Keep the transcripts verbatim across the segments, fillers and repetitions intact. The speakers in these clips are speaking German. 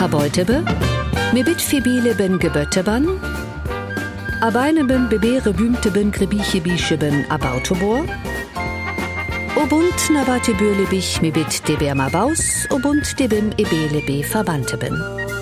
Habeutebe, mir bit fibile ben gebötteban, abeine ben bebere bümte ben grebieche bische ben abautobor, obund nabate bürle bich mi bit de berma baus, obund de bim ebele be verbannte bin.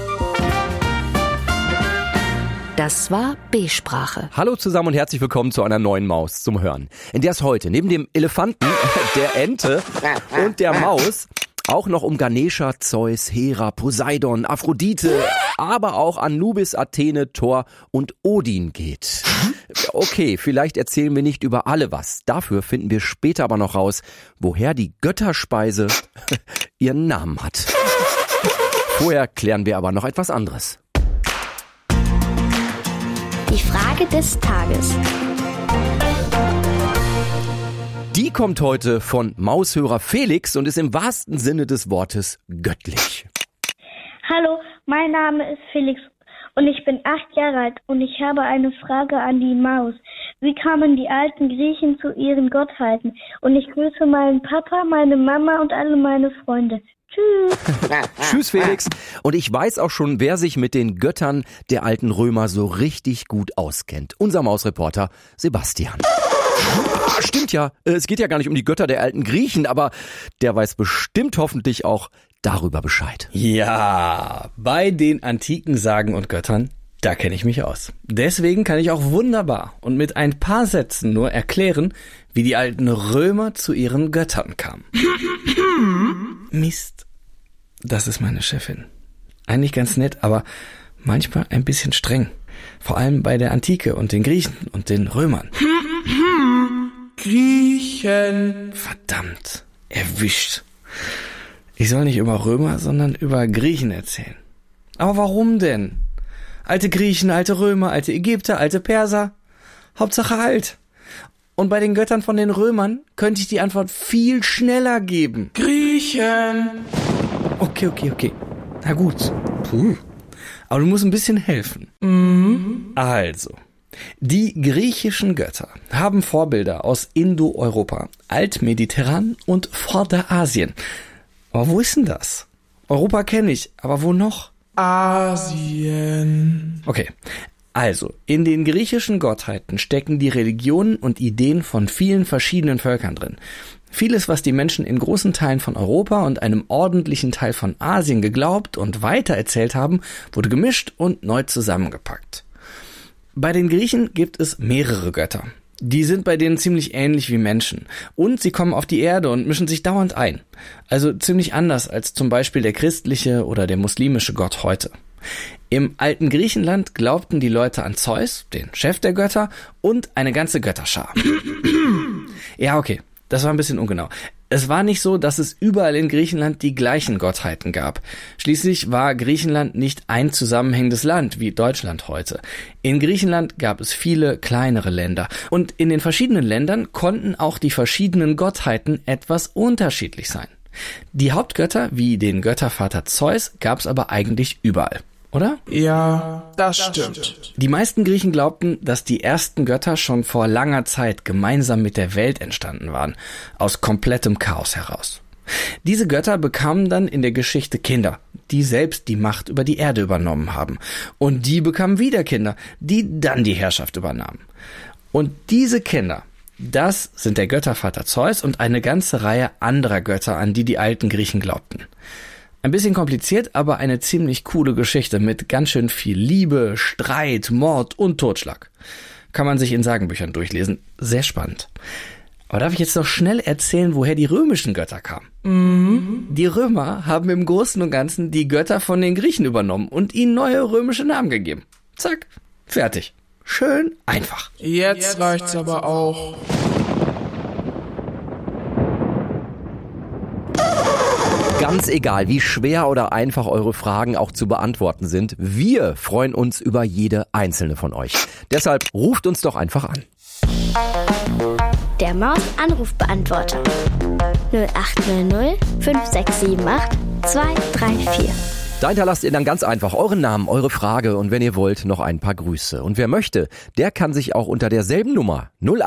Das war B-Sprache. Hallo zusammen und herzlich willkommen zu einer neuen Maus zum Hören, in der es heute neben dem Elefanten, der Ente und der Maus auch noch um Ganesha, Zeus, Hera, Poseidon, Aphrodite, aber auch Anubis, Athene, Thor und Odin geht. Okay, vielleicht erzählen wir nicht über alle was. Dafür finden wir später aber noch raus, woher die Götterspeise ihren Namen hat. Vorher klären wir aber noch etwas anderes. Die Frage des Tages. Die kommt heute von Maushörer Felix und ist im wahrsten Sinne des Wortes göttlich. Hallo, mein Name ist Felix und ich bin acht Jahre alt und ich habe eine Frage an die Maus. Wie kamen die alten Griechen zu ihren Gottheiten? Und ich grüße meinen Papa, meine Mama und alle meine Freunde. Tschüss. Tschüss, Felix. Und ich weiß auch schon, wer sich mit den Göttern der alten Römer so richtig gut auskennt. Unser Mausreporter Sebastian. Ah, stimmt ja, es geht ja gar nicht um die Götter der alten Griechen, aber der weiß bestimmt hoffentlich auch darüber Bescheid. Ja, bei den antiken Sagen und Göttern, da kenne ich mich aus. Deswegen kann ich auch wunderbar und mit ein paar Sätzen nur erklären, wie die alten Römer zu ihren Göttern kamen. Mist, das ist meine Chefin. Eigentlich ganz nett, aber manchmal ein bisschen streng. Vor allem bei der Antike und den Griechen und den Römern. Griechen. Verdammt, erwischt. Ich soll nicht über Römer, sondern über Griechen erzählen. Aber warum denn? Alte Griechen, alte Römer, alte Ägypter, alte Perser. Hauptsache alt. Und bei den Göttern von den Römern könnte ich die Antwort viel schneller geben. Griechen. Okay, okay, okay. Na gut. Puh. Aber du musst ein bisschen helfen. Mhm. Also, die griechischen Götter haben Vorbilder aus Indo-Europa, Altmediterran und Vorderasien. Aber wo ist denn das? Europa kenne ich, aber wo noch? Asien. Okay, also, in den griechischen Gottheiten stecken die Religionen und Ideen von vielen verschiedenen Völkern drin. Vieles, was die Menschen in großen Teilen von Europa und einem ordentlichen Teil von Asien geglaubt und weitererzählt haben, wurde gemischt und neu zusammengepackt. Bei den Griechen gibt es mehrere Götter. Die sind bei denen ziemlich ähnlich wie Menschen. Und sie kommen auf die Erde und mischen sich dauernd ein. Also ziemlich anders als zum Beispiel der christliche oder der muslimische Gott heute. Im alten Griechenland glaubten die Leute an Zeus, den Chef der Götter, und eine ganze Götterschar. Ja, okay, das war ein bisschen ungenau. Es war nicht so, dass es überall in Griechenland die gleichen Gottheiten gab. Schließlich war Griechenland nicht ein zusammenhängendes Land wie Deutschland heute. In Griechenland gab es viele kleinere Länder. Und in den verschiedenen Ländern konnten auch die verschiedenen Gottheiten etwas unterschiedlich sein. Die Hauptgötter, wie den Göttervater Zeus, gab es aber eigentlich überall. Oder? Ja, das stimmt. Die meisten Griechen glaubten, dass die ersten Götter schon vor langer Zeit gemeinsam mit der Welt entstanden waren, aus komplettem Chaos heraus. Diese Götter bekamen dann in der Geschichte Kinder, die selbst die Macht über die Erde übernommen haben. Und die bekamen wieder Kinder, die dann die Herrschaft übernahmen. Und diese Kinder, das sind der Göttervater Zeus und eine ganze Reihe anderer Götter, an die die alten Griechen glaubten. Ein bisschen kompliziert, aber eine ziemlich coole Geschichte mit ganz schön viel Liebe, Streit, Mord und Totschlag. Kann man sich in Sagenbüchern durchlesen. Sehr spannend. Aber darf ich jetzt noch schnell erzählen, woher die römischen Götter kamen? Mhm. Die Römer haben im Großen und Ganzen die Götter von den Griechen übernommen und ihnen neue römische Namen gegeben. Zack, fertig. Schön einfach. Jetzt, Jetzt reicht's aber auch. Ganz egal, wie schwer oder einfach eure Fragen auch zu beantworten sind, wir freuen uns über jede einzelne von euch. Deshalb ruft uns doch einfach an. Der Maus-Anrufbeantworter. null acht null null fünf sechs sieben acht zwei drei vier. Da hinterlasst ihr dann ganz einfach euren Namen, eure Frage und wenn ihr wollt, noch ein paar Grüße. Und wer möchte, der kann sich auch unter derselben Nummer null